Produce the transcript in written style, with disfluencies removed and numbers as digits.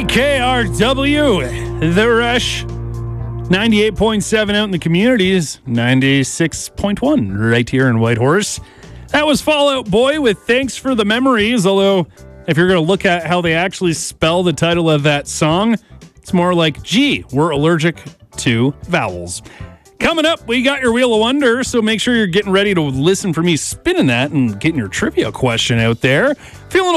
CKRW, The Rush. 98.7 out in the communities, 96.1 right here in Whitehorse. That was Fall Out Boy with Thanks for the Memories, although if you're going to look at how they actually spell the title of that song, it's more like, gee, we're allergic to vowels. Coming up, we got your Wheel of Wonder, so make sure you're getting ready to listen for me spinning that and getting your trivia question out there. Feeling